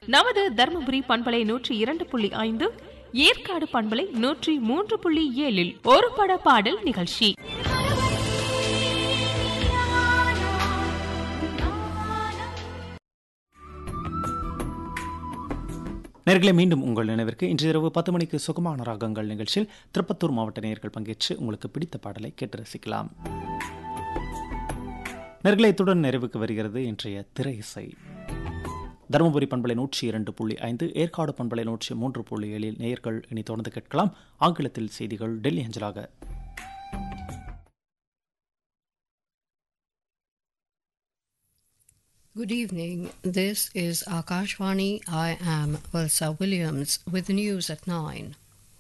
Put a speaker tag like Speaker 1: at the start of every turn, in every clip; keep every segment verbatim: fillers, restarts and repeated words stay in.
Speaker 1: நமது தர்மபுரி பண்பலை நூற்றி இரண்டு புள்ளி ஐந்து, ஏற்காடு பண்பலை நூற்றி மூன்று புள்ளி ஏழில் ஒரு பட பாடல் நிகழ்ச்சி.
Speaker 2: நேயர்களே, மீண்டும் உங்கள் நினைவிற்கு இன்று இரவு பத்து மணிக்கு சுகமான ராகங்கள் நிகழ்ச்சியில் திருப்பத்தூர் மாவட்ட நேயர்கள் பங்கேற்று உங்களுக்கு பிடித்த பாடலை கேட்டு ரசிக்கலாம். நேயர்களே, இத்துடன் நிறைவுக்கு வருகிறது இன்றைய திரை இசை. தருமபுரி பண்பலை நூற்றி இரண்டு புள்ளி ஐந்து, ஏற்காடு பண்பலை நூற்றி மூன்று புள்ளி ஏழில் நேயர்கள் இனி தொடர்ந்து கேட்கலாம் ஆங்கிலத்தில் செய்திகள் டெல்லி அஞ்சலாக.
Speaker 3: Good evening. This is Akashvani. I am Valsa Williams with the news at nine.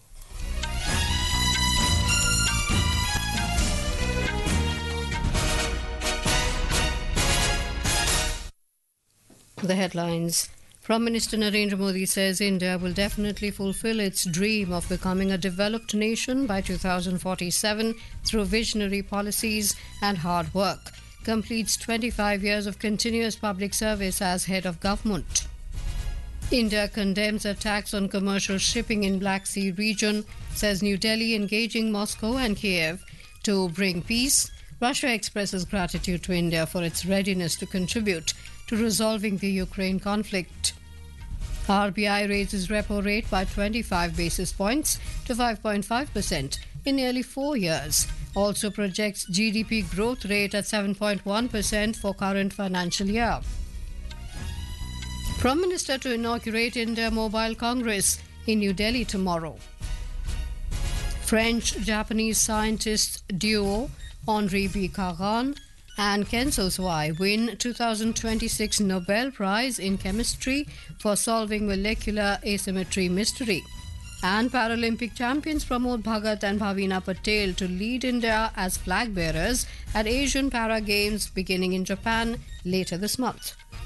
Speaker 3: The headlines. Prime Minister Narendra Modi says India will definitely fulfill its dream of becoming a developed nation by two thousand forty-seven through visionary policies and hard work. Completes twenty-five years of continuous public service as head of government. India condemns attacks on commercial shipping in Black Sea region, says New Delhi engaging Moscow and Kiev to bring peace. Russia expresses gratitude to India for its readiness to contribute to resolving the Ukraine conflict. R B I raises repo rate by twenty-five basis points to five point five percent in nearly four years. Also projects G D P growth rate at seven point one percent for current financial year. Prime Minister to inaugurate India Mobile Congress in New Delhi tomorrow. French-Japanese scientists duo Henri B. Caron and Kenzo Swai win two thousand twenty-six Nobel Prize in Chemistry for solving molecular asymmetry mystery. And Paralympic champions Pramod Bhagat and Bhavina Patel to lead India as flag bearers at Asian Para Games beginning in Japan later this month.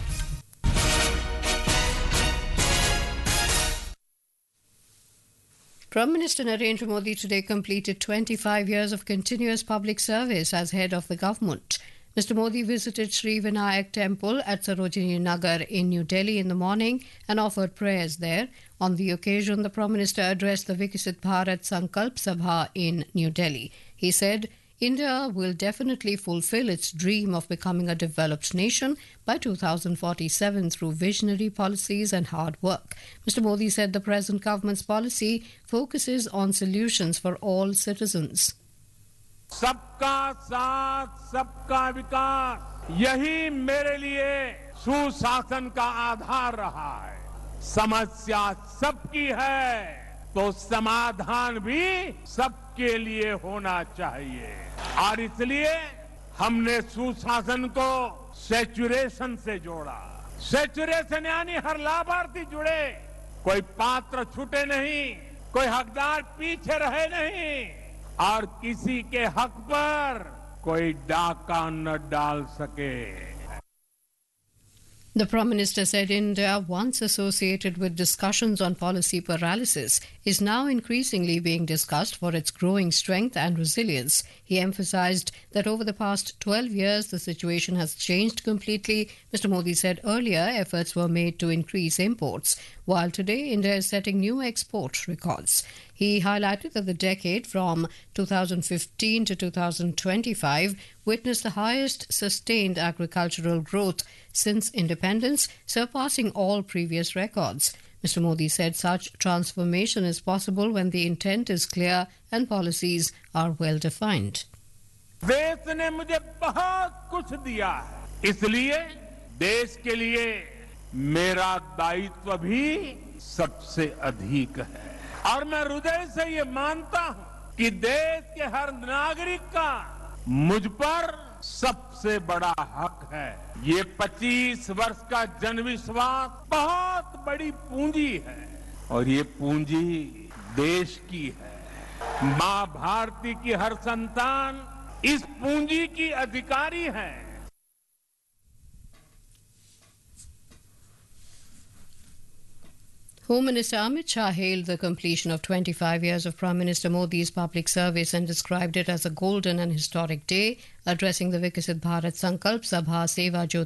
Speaker 3: Prime Minister Narendra Modi today completed twenty-five years of continuous public service as head of the government. Mister Modi visited Sri Vinayak Temple at Sarojini Nagar in New Delhi in the morning and offered prayers there. On the occasion, the Prime Minister addressed the Viksit Bharat Sankalp Sabha in New Delhi. He said, India will definitely fulfill its dream of becoming a developed nation by two thousand forty-seven through visionary policies and hard work. Mister Modi said the present government's policy focuses on solutions for all citizens.
Speaker 4: सबका साथ सबका विकास यही मेरे लिए सुशासन का आधार रहा है। समस्या सबकी है तो समाधान भी सबके लिए होना चाहिए और इसलिए हमने सुशासन को सैचुरेशन से जोड़ा। सैचुरेशन यानी हर लाभार्थी जुड़े, कोई पात्र छूटे नहीं, कोई हकदार पीछे रहे नहीं और किसी के हक पर कोई डाका न डाल सके।
Speaker 3: The Prime Minister said India, once associated with discussions on policy paralysis, is now increasingly being discussed for its growing strength and resilience. He emphasized that over the past twelve years, the situation has changed completely. Mister Modi said earlier efforts were made to increase imports, while today India is setting new export records. He highlighted that the decade from two thousand fifteen to two thousand twenty-five witnessed the highest sustained agricultural growth since independence, surpassing all previous records. Mister Modi said such transformation is possible when the intent is clear and policies are well defined.
Speaker 4: देश ने मुझे बहुत कुछ दिया है, इसलिए देश के लिए मेरा दायित्व भी सबसे अधिक है और मैं हृदय से ये मानता हूं कि देश के हर नागरिक का मुझ पर सबसे बड़ा हक है। ये पच्चीस वर्ष का जनविश्वास बहुत बड़ी पूंजी है और ये पूंजी देश की है। मां भारती की हर संतान इस पूंजी की अधिकारी है।
Speaker 3: Home Minister Amit Shah hailed the completion of twenty-five years of Prime Minister Modi's public service and described it as a golden and historic day. Addressing the Viksit Bharat Sankalp Sabha Seva Jyoti